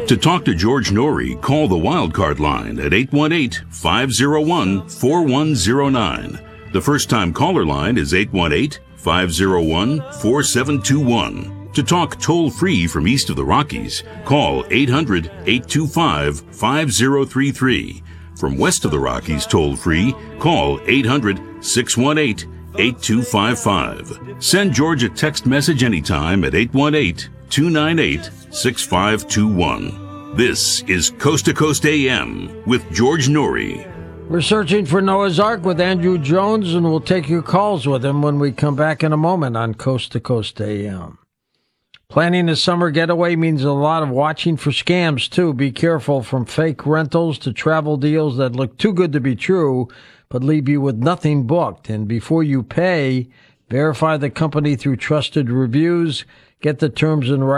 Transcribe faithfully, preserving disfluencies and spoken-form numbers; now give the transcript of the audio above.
To talk to George Norrie, call the Wildcard line at eight one eight, five oh one, four one oh nine. The first-time caller line is eight one eight, five oh one, four seven two one. To talk toll-free from east of the Rockies, call eight hundred, eight two five, five oh three three. From west of the Rockies toll-free, call eight hundred, six one eight, eight two five five. Send George a text message anytime at eight one eight, two nine eight, six five two one. This is Coast to Coast A M with George Norrie. We're searching for Noah's Ark with Andrew Jones, and we'll take your calls with him when we come back in a moment on Coast to Coast A M. Planning a summer getaway means a lot of watching for scams, too. Be careful, from fake rentals to travel deals that look too good to be true but leave you with nothing booked. And before you pay, verify the company through trusted reviews. Get the terms and rights